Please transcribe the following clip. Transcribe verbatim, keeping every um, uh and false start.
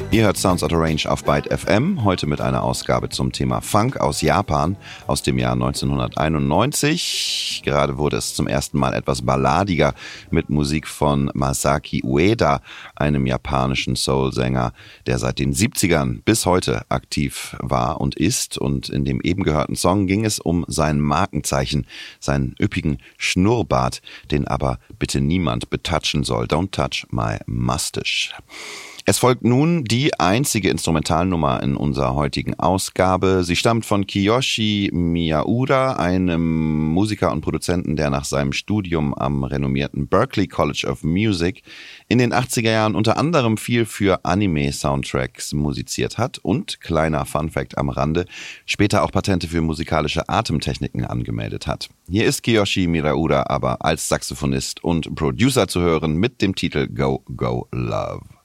Ihr hört Sounds Out of Range auf Byte F M, heute mit einer Ausgabe zum Thema Funk aus Japan aus dem Jahr neunzehnhunderteinundneunzig. Gerade wurde es zum ersten Mal etwas balladiger mit Musik von Masaki Ueda, einem japanischen Soul-Sänger, der seit den siebzigern bis heute aktiv war und ist. Und in dem eben gehörten Song ging es um sein Markenzeichen, seinen üppigen Schnurrbart, den aber bitte niemand betatschen soll. Don't touch my mustache. Es folgt nun die einzige Instrumentalnummer in unserer heutigen Ausgabe. Sie stammt von Kiyoshi Miyaura, einem Musiker und Produzenten, der nach seinem Studium am renommierten Berklee College of Music in den achtziger Jahren unter anderem viel für Anime-Soundtracks musiziert hat und, kleiner Funfact am Rande, später auch Patente für musikalische Atemtechniken angemeldet hat. Hier ist Kiyoshi Miyaura aber als Saxophonist und Producer zu hören mit dem Titel Go, Go, Love.